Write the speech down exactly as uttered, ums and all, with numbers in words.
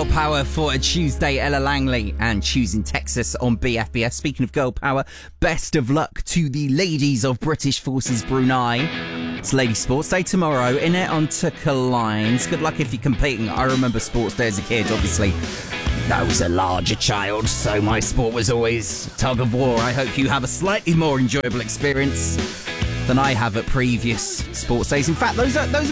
Girl Power for a Tuesday, Ella Langley and Choosing Texas on B F B S. Speaking of girl power, best of luck to the ladies of British Forces Brunei. It's Lady Sports Day tomorrow, in it on Tucker Lines. Good luck if you're competing. I remember Sports Day as a kid, obviously. I was a larger child, so my sport was always tug of war. I hope you have a slightly more enjoyable experience than I have at previous sports days. In fact, those are, those are